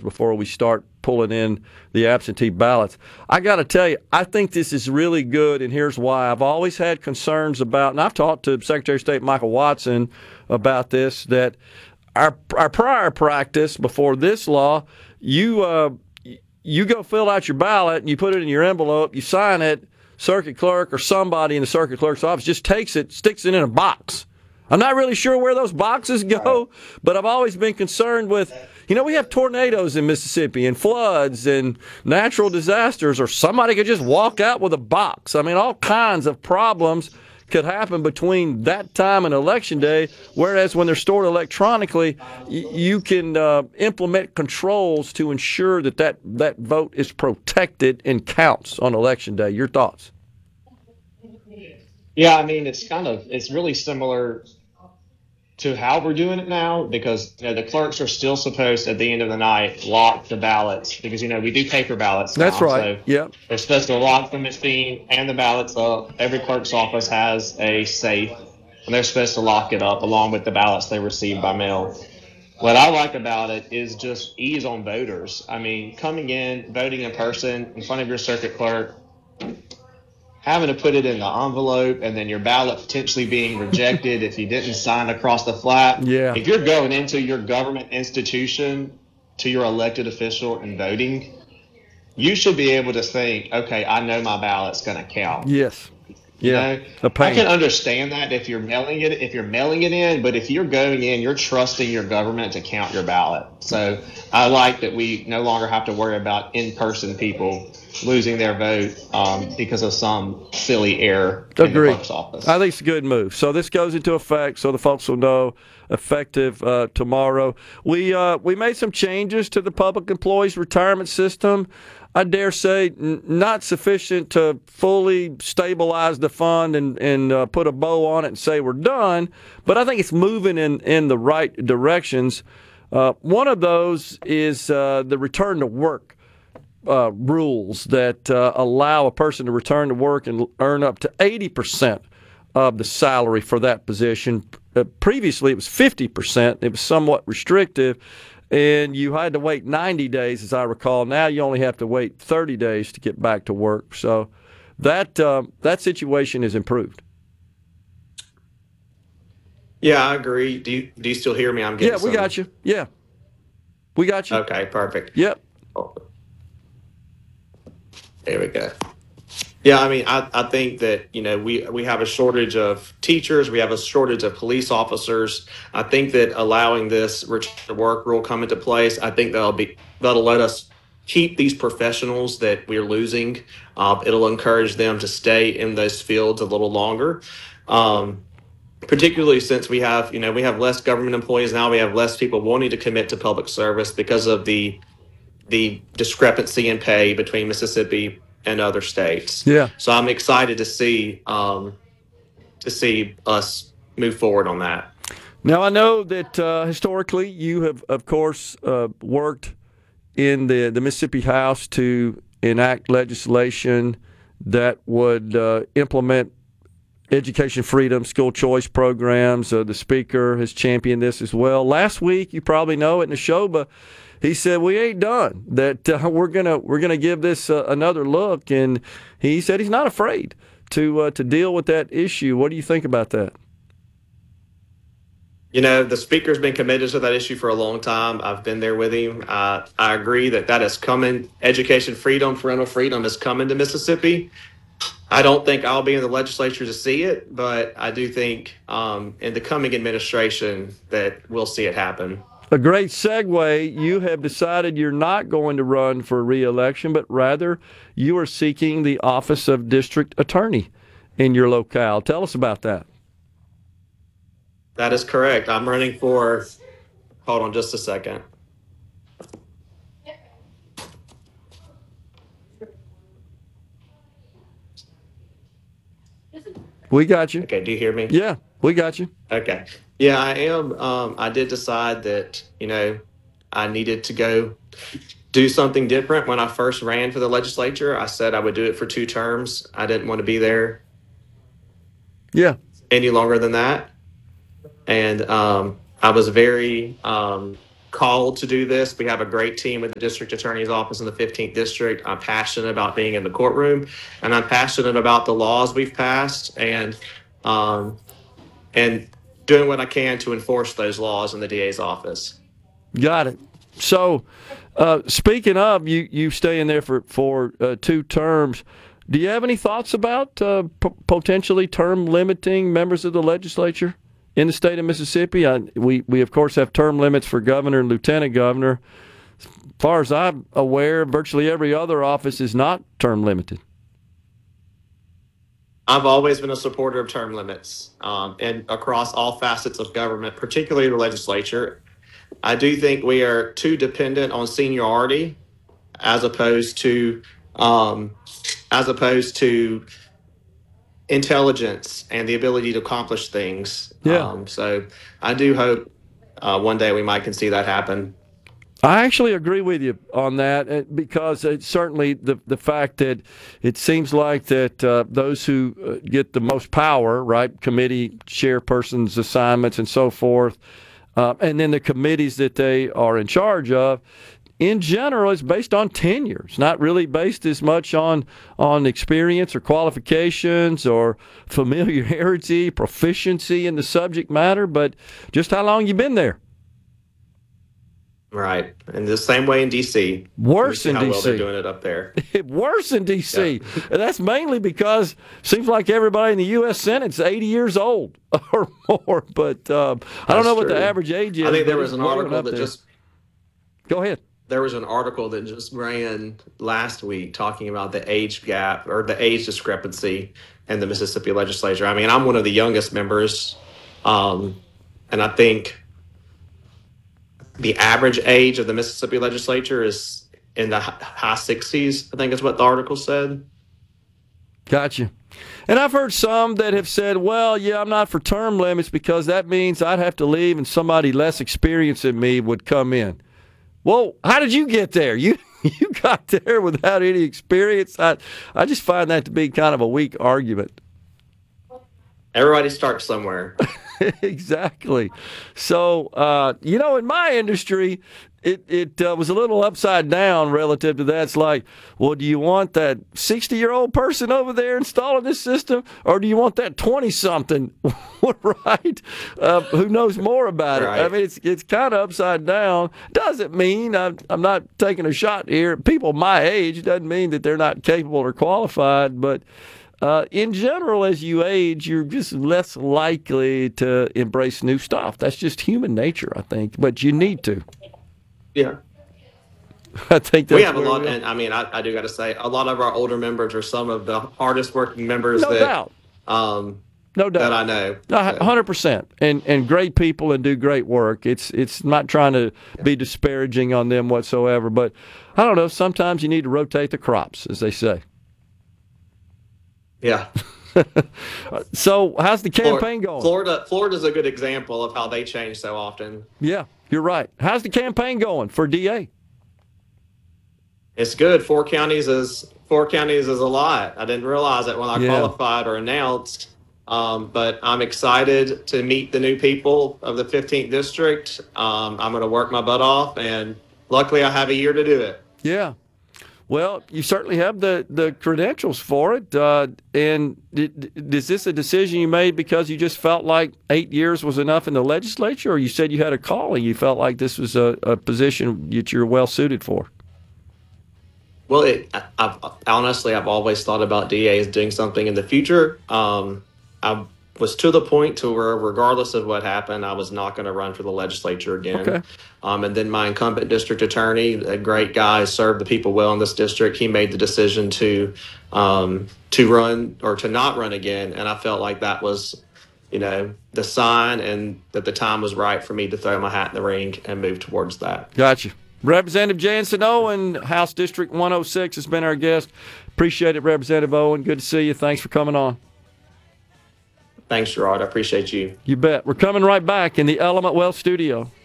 before we start pulling in the absentee ballots. I got to tell you, I think this is really good, and here's why. I've always had concerns about, and I've talked to Secretary of State Michael Watson about this, that our prior practice before this law, you go fill out your ballot and you put it in your envelope, you sign it, circuit clerk or somebody in the circuit clerk's office just takes it, sticks it in a box. I'm not really sure where those boxes go, but I've always been concerned with, we have tornadoes in Mississippi and floods and natural disasters, or somebody could just walk out with a box. I mean, all kinds of problems could happen between that time and Election Day, whereas when they're stored electronically, you can implement controls to ensure that vote is protected and counts on Election Day. Your thoughts? Yeah, I mean, it's really similar to how we're doing it now because the clerks are still supposed at the end of the night lock the ballots because we do paper ballots That's now. right. So Yep. they're supposed to lock the machine and the ballots up. Every clerk's office has a safe, and they're supposed to lock it up along with the ballots they receive by mail. What I like about it is just ease on voters. I mean, coming in, voting in person in front of your circuit clerk, having to put it in the envelope and then your ballot potentially being rejected if you didn't sign across the flap. Yeah. If you're going into your government institution to your elected official and voting, you should be able to think, okay, I know my ballot's going to count. Yes. Yeah. I can understand that if you're mailing it in, but if you're going in, you're trusting your government to count your ballot. So I like that we no longer have to worry about in-person people losing their vote because of some silly error in the clerk's office. I think it's a good move. So this goes into effect, so the folks will know, effective tomorrow. We made some changes to the public employees retirement system. I dare say not sufficient to fully stabilize the fund and put a bow on it and say we're done, but I think it's moving in the right directions. One of those is the return to work rules that allow a person to return to work and earn up to 80% of the salary for that position. Previously, it was 50%. It was somewhat restrictive, and you had to wait 90 days, as I recall. Now you only have to wait 30 days to get back to work. So that situation is improved. Yeah, I agree. Do you still hear me? We got you. Yeah, we got you. Okay, perfect. Yep. Oh, there we go. Yeah, I mean, I think that we have a shortage of teachers, we have a shortage of police officers. I think that allowing this return to work rule come into place, I think that'll let us keep these professionals that we're losing. It'll encourage them to stay in those fields a little longer. Particularly since we have less government employees now, we have less people wanting to commit to public service because of the discrepancy in pay between Mississippi and other states. Yeah. So I'm excited to see us move forward on that. Now, I know that historically you have, of course, worked in the Mississippi House to enact legislation that would implement education freedom, school choice programs. The Speaker has championed this as well. Last week, you probably know it, Neshoba, he said we ain't done. That we're gonna give this another look, and he said he's not afraid to deal with that issue. What do you think about that? The Speaker's been committed to that issue for a long time. I've been there with him. I agree that is coming. Education freedom, parental freedom is coming to Mississippi. I don't think I'll be in the legislature to see it, but I do think in the coming administration that we'll see it happen. A great segue. You have decided you're not going to run for re-election, but rather you are seeking the office of district attorney in your locale. Tell us about that. That is correct. I'm running for, hold on just a second. We got you. Okay, do you hear me? Yeah, we got you. Okay. Yeah, I am. I did decide that, I needed to go do something different. When I first ran for the legislature, I said I would do it for 2 terms. I didn't want to be there any longer than that. And I was very called to do this. We have a great team with the district attorney's office in the 15th district. I'm passionate about being in the courtroom, and I'm passionate about the laws we've passed and doing what I can to enforce those laws in the DA's office. Got it. So, speaking of you staying there for 2 terms, do you have any thoughts about potentially term limiting members of the legislature in the state of Mississippi? We of course have term limits for governor and lieutenant governor. As far as I'm aware, virtually every other office is not term limited. I've always been a supporter of term limits and across all facets of government, particularly the legislature. I do think we are too dependent on seniority as opposed to intelligence and the ability to accomplish things. Yeah. So I do hope one day we might can see that happen. I actually agree with you on that because it's certainly the fact that it seems like that those who get the most power, right, committee chairpersons' assignments and so forth, and then the committees that they are in charge of, in general, is based on tenure. It's not really based as much on experience or qualifications or familiarity, proficiency in the subject matter, but just how long you've been there. Right. And the same way in D.C. Worse in D.C. How well they're D.C. doing it up there. Worse in D.C. Yeah. And that's mainly because it seems like everybody in the U.S. Senate's 80 years old or more. But I don't know what the average age is. I think there was an article that just... Go ahead. There was an article that just ran last week talking about the age gap or the age discrepancy in the Mississippi legislature. I mean, I'm one of the youngest members, and I think the average age of the Mississippi legislature is in the high 60s, I think is what the article said. Gotcha. And I've heard some that have said, well, yeah, I'm not for term limits because that means I'd have to leave and somebody less experienced than me would come in. Well, how did you get there? You got there without any experience. I just find that to be kind of a weak argument. Everybody starts somewhere. Exactly. So, in my industry, it was a little upside down relative to that. It's like, well, do you want that 60-year-old person over there installing this system, or do you want that 20-something, right, who knows more about it? I mean, it's kind of upside down. Doesn't mean I'm not taking a shot here. People my age, doesn't mean that they're not capable or qualified, but in general, as you age, you're just less likely to embrace new stuff. That's just human nature, I think. But you need to. Yeah. I think that's we have a lot, and I mean, I do got to say, a lot of our older members are some of the hardest working members no doubt. No doubt. That I know. 100%. And great people and do great work. It's not trying to be disparaging on them whatsoever. But I don't know, sometimes you need to rotate the crops, as they say. Yeah. So how's the campaign going? Florida's a good example of how they change so often. Yeah, you're right. How's the campaign going for DA? It's good. 4 counties is a lot. I didn't realize that when I qualified or announced. But I'm excited to meet the new people of the 15th district. I'm going to work my butt off, and luckily I have a year to do it. Yeah. Well, you certainly have the credentials for it. And is this a decision you made because you just felt like 8 years was enough in the legislature, or you said you had a calling, you felt like this was a position that you're well suited for? Well, I've always thought about DA as doing something in the future. I was to the point to where, regardless of what happened, I was not going to run for the legislature again. Okay. And then my incumbent district attorney, a great guy, served the people well in this district. He made the decision to run or to not run again, and I felt like that was, the sign, and that the time was right for me to throw my hat in the ring and move towards that. Gotcha. Representative Jansen Owen, House District 106, has been our guest. Appreciate it, Representative Owen. Good to see you. Thanks for coming on. Thanks, Gerard. I appreciate you. You bet. We're coming right back in the Element Wealth studio.